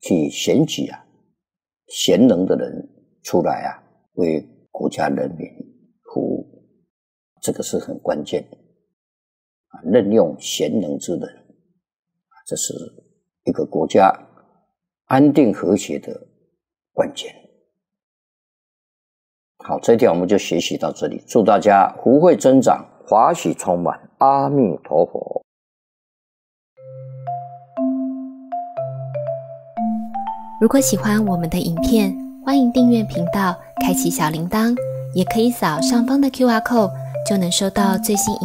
去选举贤能的人出来为国家人民服务，这个是很关键任用贤能之人，这是一个国家安定和谐的关键。好，这一条我们就学习到这里，祝大家福慧增长，华喜充满，阿弥陀佛。 如果喜欢我们的影片，欢迎订阅频道，开启小铃铛，也可以扫上方的 QR code，就能收到最新